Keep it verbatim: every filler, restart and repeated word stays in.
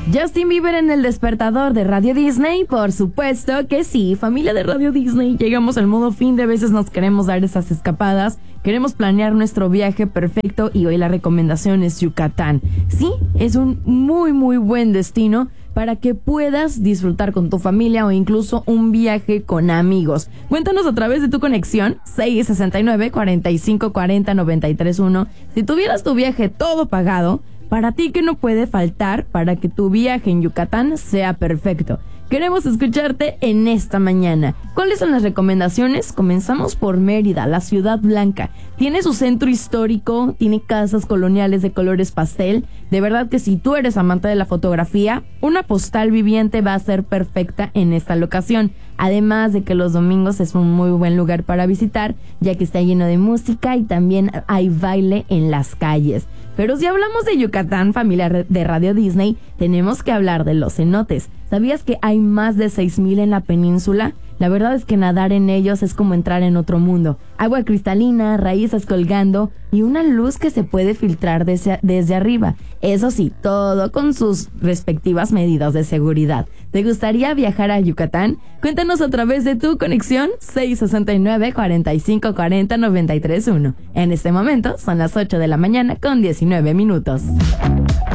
Justin Bieber en el despertador de Radio Disney, por supuesto que sí, familia de Radio Disney, llegamos al modo fin, de veces nos queremos dar esas escapadas, queremos planear nuestro viaje perfecto y hoy la recomendación es Yucatán. Sí, es un muy muy buen destino para que puedas disfrutar con tu familia o incluso un viaje con amigos. Cuéntanos a través de tu conexión seis sesenta y nueve, cuarenta y cinco cuarenta, noventa y tres uno. Si tuvieras tu viaje todo pagado, para ti, ¿qué no puede faltar para que tu viaje en Yucatán sea perfecto? Queremos escucharte en esta mañana. ¿Cuáles son las recomendaciones? Comenzamos por Mérida, la ciudad blanca. Tiene su centro histórico, tiene casas coloniales de colores pastel. De verdad que si tú eres amante de la fotografía, una postal viviente va a ser perfecta en esta locación. Además de que los domingos es un muy buen lugar para visitar, ya que está lleno de música y también hay baile en las calles. Pero si hablamos de Yucatán, familia de Radio Disney, tenemos que hablar de los cenotes. ¿Sabías que hay más de seis mil en la península? La verdad es que nadar en ellos es como entrar en otro mundo. Agua cristalina, raíces colgando y una luz que se puede filtrar desde, desde arriba. Eso sí, todo con sus respectivas medidas de seguridad. ¿Te gustaría viajar a Yucatán? Cuéntanos a través de tu conexión seis sesenta y nueve, cuarenta y cinco cuarenta, noventa y tres uno. En este momento son las ocho de la mañana con diecinueve minutos.